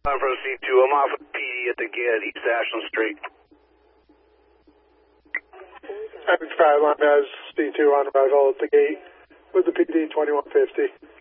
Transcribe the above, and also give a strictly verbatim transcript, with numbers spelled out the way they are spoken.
I'm from C two. I'm off with P D at the gate at East Ashland Street. Average five line has C two on arrival at the gate with the P D twenty-one fifty.